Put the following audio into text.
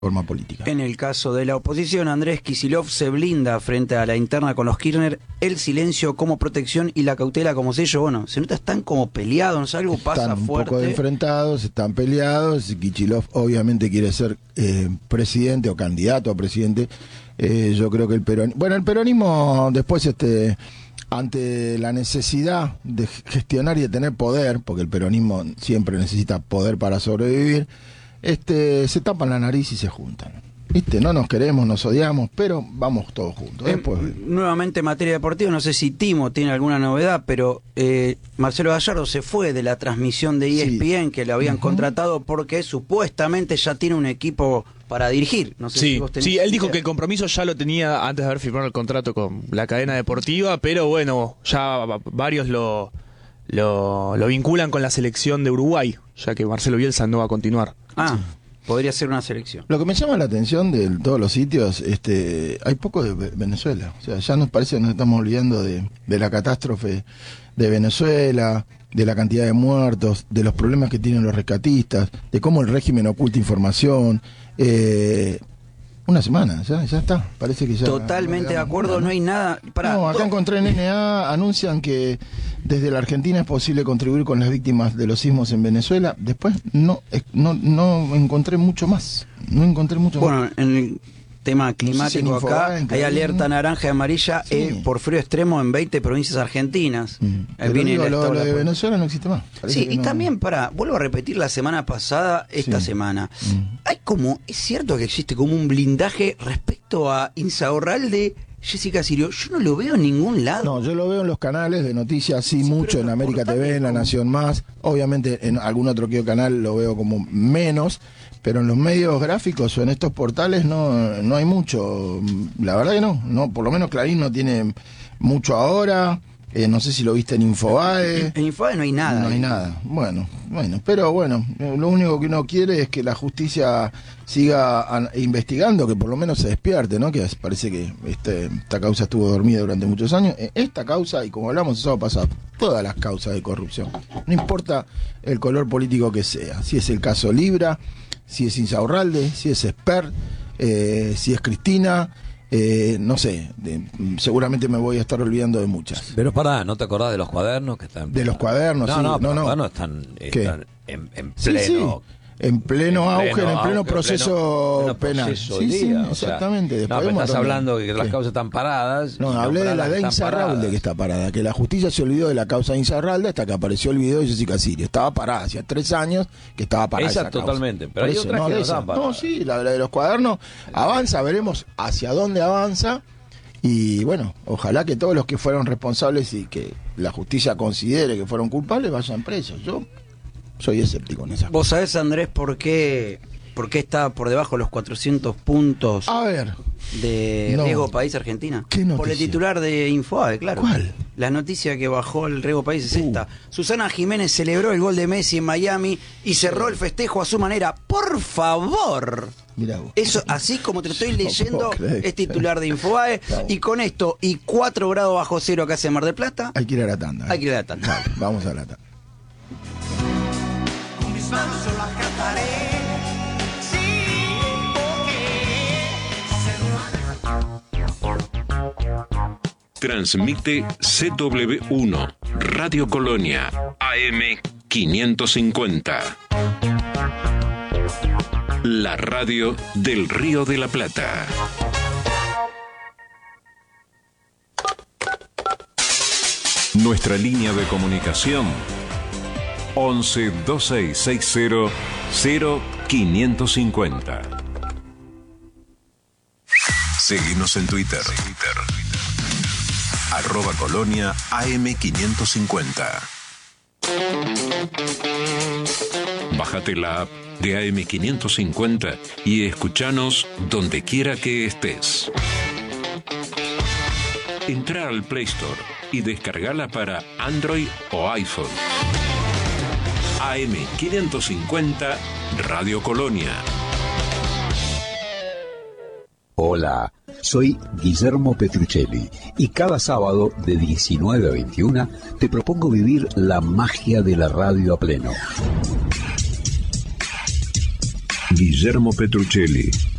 forma política. En el caso de la oposición, Andrés Kicillof se blinda frente a la interna con los Kirchner, el silencio como protección y la cautela como sello. Bueno, se nota, están como peleados, no sé, algo pasa Están un fuerte. poco enfrentados, están peleados. Kicillof obviamente quiere ser presidente o candidato a presidente. Yo creo que el peronismo después, ante la necesidad de gestionar y de tener poder, porque el peronismo siempre necesita poder para sobrevivir, se tapan la nariz y se juntan. No nos queremos, nos odiamos, pero vamos todos juntos. Nuevamente en materia deportiva, no sé si Timo tiene alguna novedad, pero Marcelo Gallardo se fue de la transmisión de ESPN, que lo habían contratado porque supuestamente ya tiene un equipo para dirigir. No sé si vos tenés él dijo que el compromiso ya lo tenía antes de haber firmado el contrato con la cadena deportiva, pero bueno, ya varios lo vinculan con la selección de Uruguay, ya que Marcelo Bielsa no va a continuar. Podría ser una selección. Lo que me llama la atención de todos los sitios, hay poco de Venezuela. O sea, ya nos parece que nos estamos olvidando de la catástrofe de Venezuela, de la cantidad de muertos, de los problemas que tienen los rescatistas, de cómo el régimen oculta información. Una semana, ya está. Parece que ya. Totalmente de acuerdo, no hay nada. Acá encontré en NA, anuncian que desde la Argentina es posible contribuir con las víctimas de los sismos en Venezuela. Después no encontré mucho más. Bueno, en el tema climático, no sé si acá hay alerta naranja y amarilla por frío extremo en 20 provincias argentinas. Lo de Venezuela no existe más. Sí, y también vuelvo a repetir la semana pasada, esta semana. Es cierto que existe como un blindaje respecto a Insaurralde, Jessica Sirio. Yo no lo veo en ningún lado. No, yo lo veo en los canales de noticias, sí mucho, en América TV, en La Nación Más. Obviamente en algún otro canal lo veo como menos, pero en los medios gráficos o en estos portales no hay mucho. La verdad que no, por lo menos Clarín no tiene mucho ahora. No sé si lo viste en Infobae. En Infobae no hay nada. No hay nada. Bueno, pero lo único que uno quiere es que la justicia siga investigando, que por lo menos se despierte, ¿no? Que parece que esta causa estuvo dormida durante muchos años. Esta causa, y como hablamos el sábado pasado, todas las causas de corrupción, no importa el color político que sea, si es el caso Libra, si es Insaurralde, si es Esper, si es Cristina. No sé, seguramente me voy a estar olvidando de muchas. Pero pará, ¿no te acordás de los cuadernos que están? De los cuadernos, no, sí. Los cuadernos están en pleno. Sí. En pleno auge, en pleno proceso penal. Sí, exactamente. Después estás hablando de que las causas están paradas. No, hablé de la de Insaurralde que está parada, que la justicia se olvidó de la causa de Insaurralde hasta que apareció el video de Jessica Sirio. Estaba parada, hacía 3 años que estaba parada esa totalmente, causa. pero hay otras que no están paradas. No, sí, la de los cuadernos avanza, veremos hacia dónde avanza. Y bueno, ojalá que todos los que fueron responsables y que la justicia considere que fueron culpables vayan presos. Yo soy escéptico en esa cosa. ¿Vos sabés, Andrés, por qué está por debajo de los 400 puntos de Riesgo País Argentina? ¿Qué noticia? Por el titular de Infobae, claro. ¿Cuál? La noticia que bajó el Riesgo País es esta. Susana Jiménez celebró el gol de Messi en Miami y cerró el festejo a su manera. ¡Por favor! Mirá vos. Eso, así como te lo estoy leyendo, es titular de Infobae. Y con esto, y 4 grados bajo cero acá en Mar del Plata, hay que ir a la tanda. Hay que ir a la tanda. Vamos a la tanda. Manos yo las cantaré, sí, porque transmite CW1 Radio Colonia AM 550, la radio del Río de la Plata. Nuestra línea de comunicación 11 2660 0550. Seguimos en Twitter. @Colonia AM550. Bájate la app de AM550 y escuchanos donde quiera que estés. Entra al Play Store y descargala para Android o iPhone. AM550 Radio Colonia. Hola, soy Guillermo Petruccelli y cada sábado de 19 a 21 te propongo vivir la magia de la radio a pleno. Guillermo Petruccelli